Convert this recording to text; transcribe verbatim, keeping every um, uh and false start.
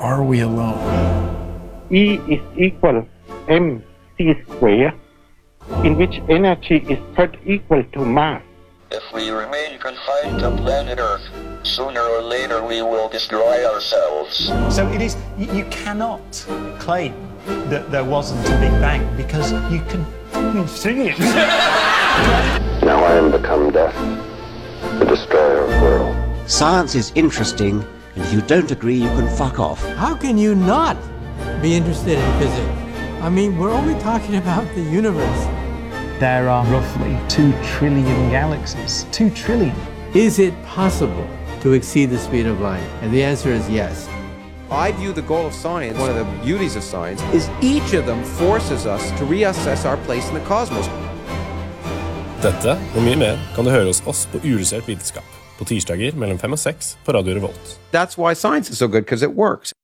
are we alone? E is equal mc square, in which energy is third equal to mass. If we remain confined to planet Earth, sooner or later we will destroy ourselves. So it is, you, you cannot claim that there wasn't a Big Bang because you can see it. Now I am become death, the destroyer of worlds. Science is interesting, and if you don't agree, you can fuck off. How can you not be interested in physics? I mean, we're only talking about the universe. There are roughly two trillion galaxies. Two trillion. Is it possible to exceed the speed of light? And the answer is yes. I view the goal of science, one of the beauties of science, is each of them forces us to reassess our place in the cosmos. Dette og mye mer kan du høre hos oss på Uillustrert vitenskap på tirsdager mellom fem og seks på Radio Revolt. That's why science is so good, because it works.